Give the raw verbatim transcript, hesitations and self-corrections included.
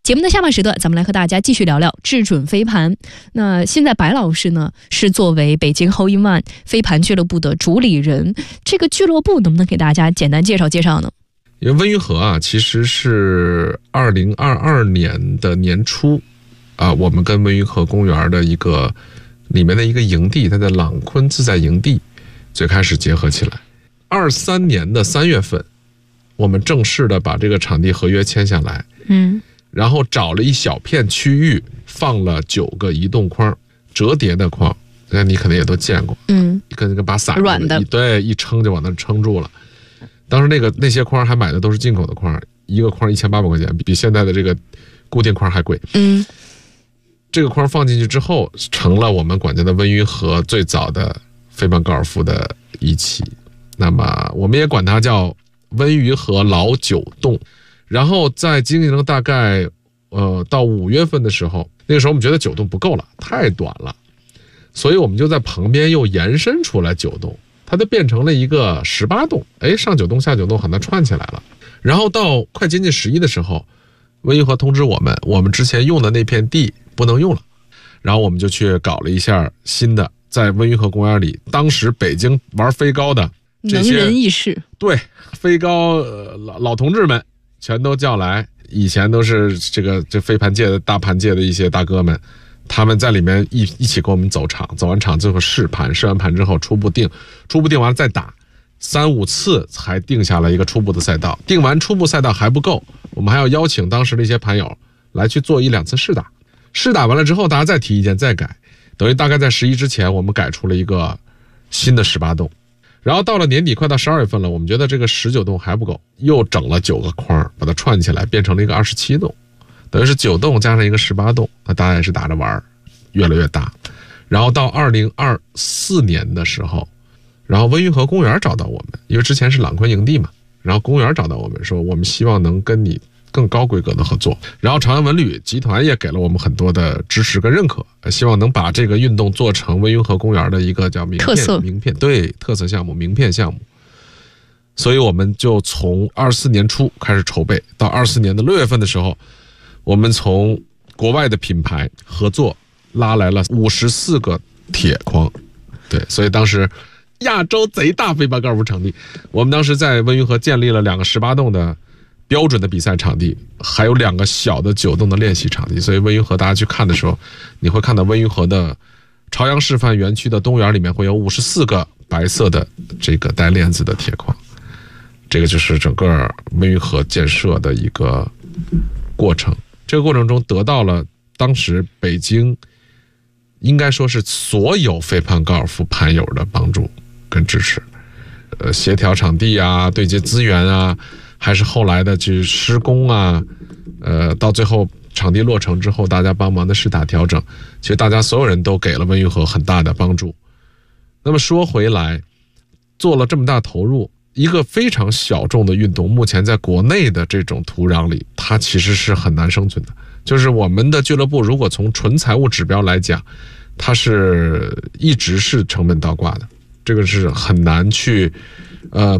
节目的下半时段，咱们来和大家继续聊聊智准飞盘。那现在白老师呢，是作为北京 Hole in One 飞盘俱乐部的主理人，这个俱乐部能不能给大家简单介绍介绍呢？ 因为温榆河啊，其实是二零二二年的年初啊，我们跟温榆河公园的一个里面的一个营地，它的朗坤自在营地最开始结合起来。二三年的三月份，我们正式的把这个场地合约签下来， 嗯。 然后找了一小片区域，放了九个移动框，折叠的框，那你可能也都见过，嗯，跟那个把伞软的， 对，一撑就往那撑住了。当时那个那些框还买的都是进口的框，一个框一千八百块钱，比现在的这个固定框还贵。嗯，这个框放进去之后，成了我们管家的温榆河最早的飞盘高尔夫的一期。那么我们也管它叫温榆河老九洞。然后在经营了大概呃到五月份的时候，那个时候我们觉得九洞不够了，太短了，所以我们就在旁边又延伸出来九洞，它就变成了一个十八洞，哎，上九洞下九洞好像串起来了。然后到快接近十一的时候，温榆河通知我们，我们之前用的那片地不能用了，然后我们就去搞了一下新的，在温榆河公园里，当时北京玩飞高的这些能人异士， 对，飞高、呃、老老同志们。全都叫来，以前都是这个这飞盘界的大盘界的一些大哥们，他们在里面一一起跟我们走场，走完场最后试盘，试完盘之后初步定，初步定完了再打，三五次才定下来一个初步的赛道。定完初步赛道还不够，我们还要邀请当时的一些盘友来去做一两次试打，试打完了之后大家再提意见再改，等于大概在十一之前我们改出了一个新的十八洞。然后到了年底快到十二月份了，我们觉得这个十九洞还不够，又整了九个框把它串起来变成了一个二十七洞，等于是九洞加上一个十八洞，那大家也是打着玩，越来越大。然后到二零二四年的时候，然后温榆河公园找到我们，因为之前是朗坤营地嘛，然后公园找到我们说我们希望能跟你更高规格的合作，然后长安文旅集团也给了我们很多的支持跟认可，希望能把这个运动做成温榆河公园的一个叫名片特色名片对特色项目名片项目。所以我们就从二四年初开始筹备，到二四年的六月份的时候，我们从国外的品牌合作拉来了五十四个铁框，对，所以当时亚洲贼大飞盘高尔夫场地，我们当时在温榆河建立了两个十八洞的标准的比赛场地，还有两个小的九洞的练习场地，所以温榆河大家去看的时候，你会看到温榆河的朝阳示范园区的东园里面会有五十四个白色的这个带链子的铁框，这个就是整个温榆河建设的一个过程。这个过程中得到了当时北京应该说是所有飞盘高尔夫盘友的帮助跟支持，呃，协调场地啊，对接资源啊。还是后来的去施工啊，呃，到最后场地落成之后，大家帮忙的试打调整，其实大家所有人都给了温榆河很大的帮助。那么说回来，做了这么大投入，一个非常小众的运动，目前在国内的这种土壤里，它其实是很难生存的。就是我们的俱乐部，如果从纯财务指标来讲，它是一直是成本倒挂的，这个是很难去。呃，